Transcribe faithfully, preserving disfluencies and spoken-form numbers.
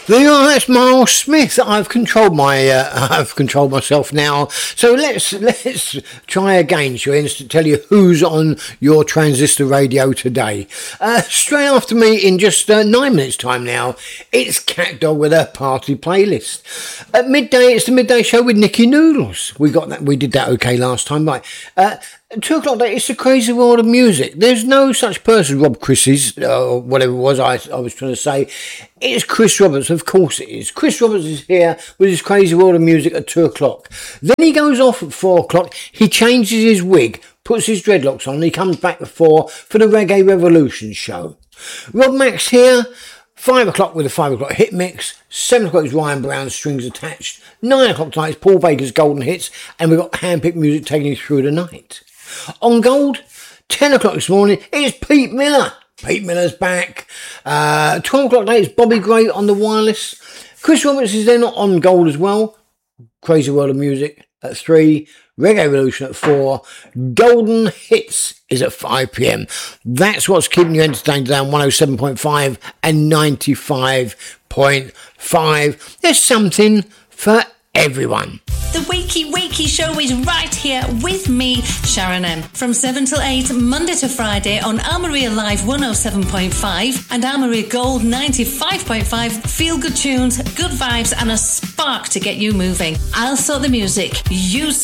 There you are, that's Miles Smith. I've controlled my, uh, I've controlled myself now. So let's let's try again, shall we, and tell you who's on your transistor radio today. Uh, straight after me, in just uh, nine minutes' time now, it's Cat Dog with her party playlist. At midday, it's the midday show with Nicky Noodles. We got that. We did that okay last time, right? Uh, Two o'clock day, it's the crazy world of music. There's no such person, Rob Chris's, uh, or whatever it was I, I was trying to say. It's Chris Roberts, of course it is. Chris Roberts is here with his crazy world of music at two o'clock. Then he goes off at four o'clock, he changes his wig, puts his dreadlocks on, and he comes back at four for the Reggae Revolution show. Rob Max here. Five o'clock with the five o'clock hit mix. Seven o'clock is Ryan Brown's Strings Attached. Nine o'clock tonight is Paul Baker's Golden Hits, and we've got handpicked music taking you through the night. On Gold, ten o'clock this morning, it's Pete Miller. Pete Miller's back. Uh, twelve o'clock today is Bobby Gray on the wireless. Chris Roberts is then on Gold as well. Crazy World of Music at three. Reggae Revolution at four. Golden Hits is at five p.m. That's what's keeping you entertained down one oh seven point five and ninety-five point five. There's something for everyone. The Wakey Wakey Show is right here with me, Sharon M. From seven till eight, Monday to Friday on Armory Live one oh seven point five and Armory Gold ninety-five point five. Feel good tunes, good vibes and a spark to get you moving. I'll sort the music. You sort